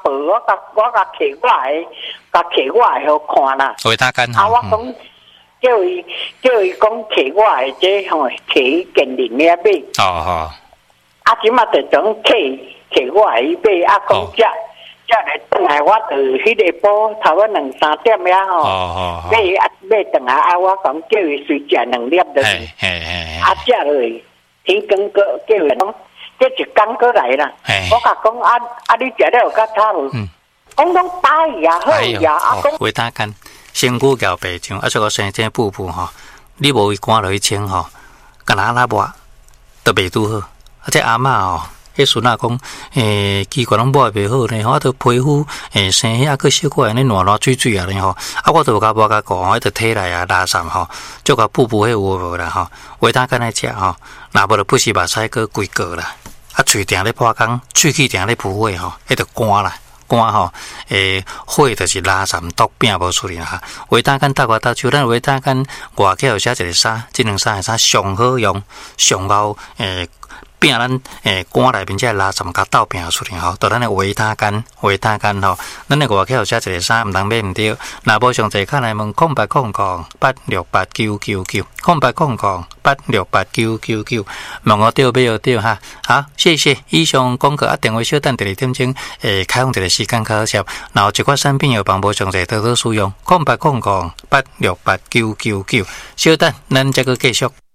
报，我甲摕我的好看啦。 维他干啊，我讲叫伊讲摕我的这吼摕件零咧买。 哦。 啊，即马就种摕我的买，啊，讲才来转来，我就迄个晡头仔2-3点呀吼。买转来啊，我讲叫伊随食2粒就。啊，才落。天光个叫人讲，这一天过来啦。我甲讲你食了有较差无？讲打伊也好呀，啊讲维他干，身躯咬白酱，啊，这个生这布吼，你无伊赶落去清吼，干那抹都袂拄好。啊，这阿嬷吼，迄孙仔讲，奇怪，拢抹袂好呢，我都皮肤生遐个小可安尼烂水水啊呢吼，啊，我都甲抹甲讲，迄个体内啊拉散吼，做甲布迄有无啦吼，维他干来食吼。若无就不是目屎个规个啦，啊喙定咧破工，喙齿定咧浮火吼，迄着干啦，干吼，火就是拉散毒病无出嚟啦。维他干搭个搭手，咱维他干外口有写一个衫，即两衫是上好用，上后病咱肝内面这拉散甲斗病出嚟吼，到咱的维他干吼，咱的外口有写一个衫，毋通买毋对。若无详细看来问0800868999，0800868999，问我对买对哈。好，谢谢。以上广告电话小等第2点钟，开放一个时间较好摄。然后一款产品有帮无详细多多使用，0800868999，小等咱再个继续。